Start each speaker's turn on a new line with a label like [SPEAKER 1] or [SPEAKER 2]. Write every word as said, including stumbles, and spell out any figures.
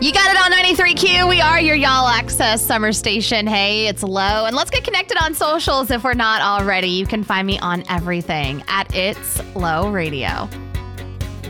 [SPEAKER 1] You got it on ninety-three Q. We are your Y'all Access summer station. Hey, it's Lo. And let's get connected on socials if we're not already. You can find me on everything at It's Lo Radio.